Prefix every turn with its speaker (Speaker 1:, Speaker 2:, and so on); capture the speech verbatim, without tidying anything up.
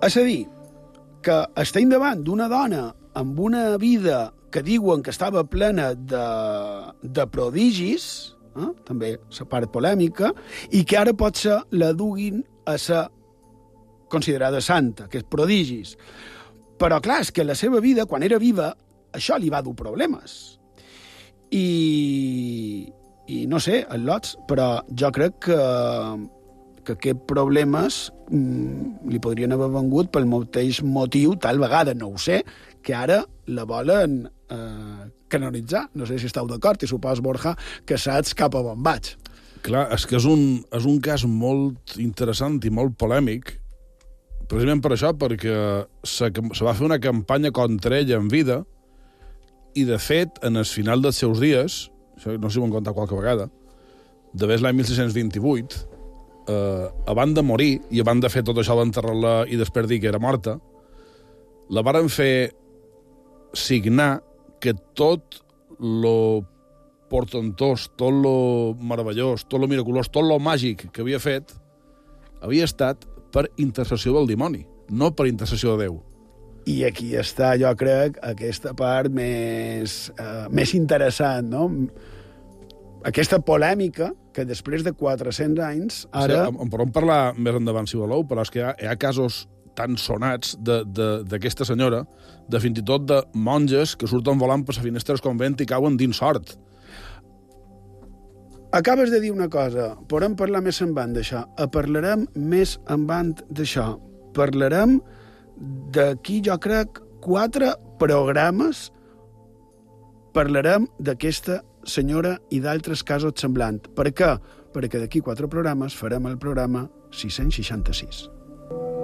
Speaker 1: És a dir, que estem davant d'una dona amb una vida que diuen que estava plena de, de prodigis, eh? també la part polèmica, i que ara potser la duguin a ser considerada santa, que és prodigis. Però, clar, és que la seva vida, quan era viva, això li va dur problemes. I, i no sé, els lots, però jo crec que, que aquests problemes mm, li podrien haver vengut pel mateix motiu, tal vegada, no ho sé, que ara la volen eh, canonitzar. No sé si esteu d'acord, i supos, Borja, que saps cap a on vaig.
Speaker 2: Clar, és que és un, és un cas molt interessant i molt polèmic, precisament per això, perquè se, se va fer una campanya contra ella en vida, i, de fet, en el final dels seus dies, això no sé si ho hem contat qualque vegada, d'haver l'any mil sis-cents vint-i-vuit, eh, abans de morir, i abans de fer tot això d'enterrar-la i després dir que era morta, la varen fer signar que tot lo portentós, tot lo meravellós, tot lo miraculós, tot lo màgic que havia fet, havia estat per intercessió del dimoni, no per intercessió de Déu.
Speaker 1: I aquí està, jo crec, aquesta part més, eh, més interessant, no? Aquesta polèmica que després de quatre-cents anys ara...
Speaker 2: Sí, en, en podem parlar més endavant, si voleu, però és que hi ha, hi ha casos tan sonats d'aquesta senyora, de fins i tot de monges que surten volant per la finestra del convent i cauen dins sort.
Speaker 1: Acabes de dir una cosa, podem parlar més en banda d'això. Parlarem més en banda d'això. Parlarem d'aquí, jo crec, quatre programes parlarem d'aquesta senyora i d'altres casos semblants. Per què? Perquè d'aquí quatre programes farem el programa sis-cents seixanta-sis.